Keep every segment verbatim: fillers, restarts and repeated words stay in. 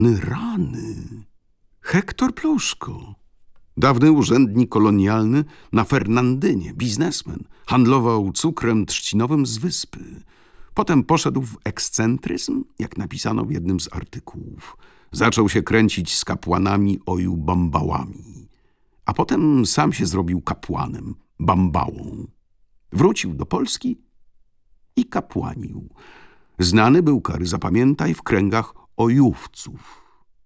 Rany. Hektor Pluszko. Dawny urzędnik kolonialny na Fernandynie, biznesmen. Handlował cukrem trzcinowym z wyspy. Potem poszedł w ekscentryzm, jak napisano w jednym z artykułów. Zaczął się kręcić z kapłanami oju bambałami. A potem sam się zrobił kapłanem, bambałą. Wrócił do Polski i kapłanił. Znany był, Kary, zapamiętaj, w kręgach ojówców.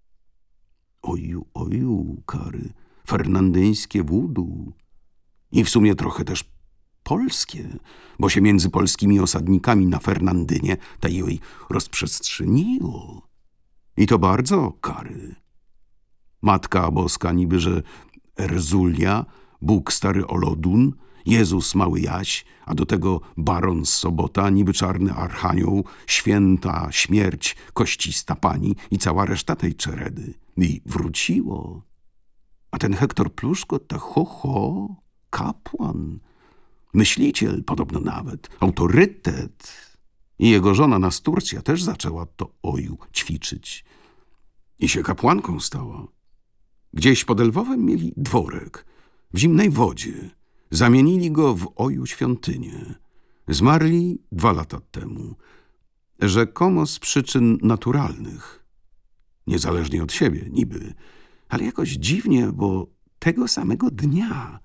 Oju, oju, Kary, fernandyńskie wudu. I w sumie trochę też polskie, bo się między polskimi osadnikami na Fernandynie tajoj rozprzestrzeniło. I to bardzo, Kary. Matka Boska niby, że Erzulia, Bóg stary Olodun, Jezus mały Jaś, a do tego baron z Sobota, niby czarny archanioł, święta śmierć, koścista pani i cała reszta tej czeredy. I wróciło. A ten Hektor Pluszko to ho, ho, kapłan, myśliciel podobno nawet, autorytet. I jego żona Nasturcja też zaczęła to oju ćwiczyć. I się kapłanką stała. Gdzieś pod Lwowem mieli dworek, w zimnej wodzie. Zamienili go w oju świątynię. Zmarli dwa lata temu. Rzekomo z przyczyn naturalnych. Niezależnie od siebie, niby. Ale jakoś dziwnie, bo tego samego dnia.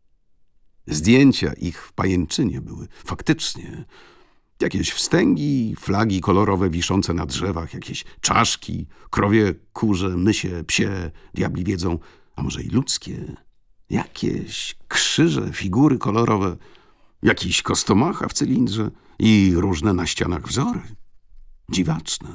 Zdjęcia ich w pajęczynie były. Faktycznie. Jakieś wstęgi, flagi kolorowe wiszące na drzewach, jakieś czaszki, krowie, kurze, mysie, psie, diabli wiedzą, a może i ludzkie. Jakieś krzyże, figury kolorowe, jakiś kostomacha w cylindrze i różne na ścianach wzory. Dziwaczne.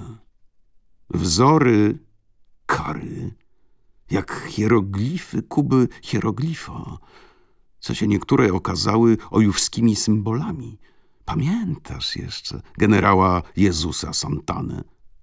Wzory, Kary, jak hieroglify Kuby hieroglifa, co się niektóre okazały ojówskimi symbolami. Pamiętasz jeszcze generała Jezusa Santanę?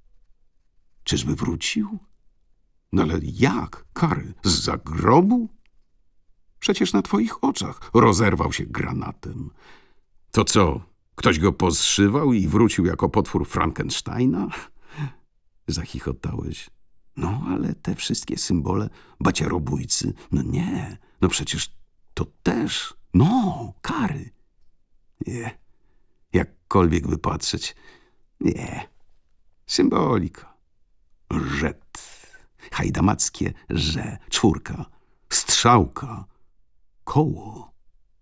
Czyżby wrócił? No ale jak, Kary, zza grobu? Przecież na twoich oczach rozerwał się granatem. To co, ktoś go pozszywał i wrócił jako potwór Frankensteina? Zachichotałeś. No, ale te wszystkie symbole baciarobójcy, no nie, no przecież to też, no, Kary. Nie, jakkolwiek by patrzeć, nie, symbolika. Rzet, hajdamackie że, czwórka, strzałka, koło.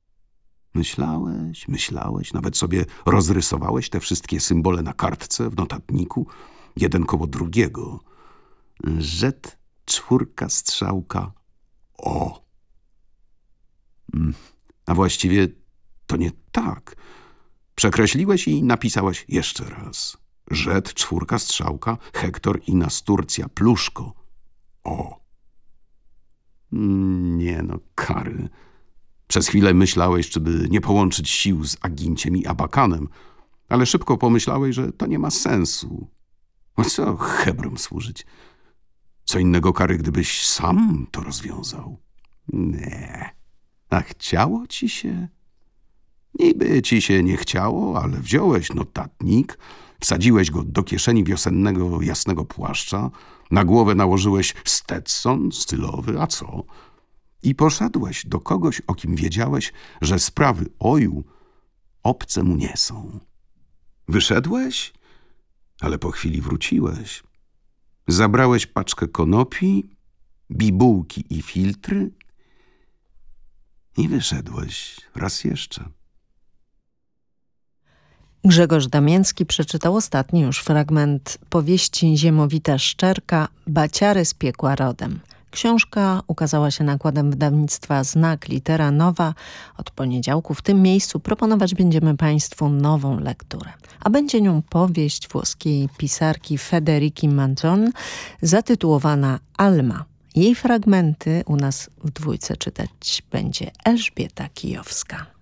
Myślałeś, myślałeś, nawet sobie rozrysowałeś te wszystkie symbole na kartce w notatniku, jeden koło drugiego. Rzet, czwórka, strzałka, o. A właściwie to nie tak. Przekreśliłeś i napisałeś jeszcze raz. Rzet, czwórka, strzałka, Hektor i Nasturcja, Pluszko, o. Nie no, Kary. Przez chwilę myślałeś, czy by nie połączyć sił z Aginciem i Abakanem, ale szybko pomyślałeś, że to nie ma sensu. O co Hebrom służyć? Co innego, Kary, gdybyś sam to rozwiązał? Nie. A chciało ci się? Niby ci się nie chciało, ale wziąłeś notatnik, wsadziłeś go do kieszeni wiosennego jasnego płaszcza, na głowę nałożyłeś stetson stylowy, a co? I poszedłeś do kogoś, o kim wiedziałeś, że sprawy oju obce mu nie są. Wyszedłeś, ale po chwili wróciłeś. Zabrałeś paczkę konopi, bibułki i filtry i wyszedłeś raz jeszcze. Grzegorz Damięcki przeczytał ostatni już fragment powieści Ziemowita Szczerka Baciary z piekła rodem. Książka ukazała się nakładem wydawnictwa Znak Litera Nowa. Od poniedziałku w tym miejscu proponować będziemy Państwu nową lekturę. A będzie nią powieść włoskiej pisarki Federiki Manzon zatytułowana Alma. Jej fragmenty u nas w dwójce czytać będzie Elżbieta Kijowska.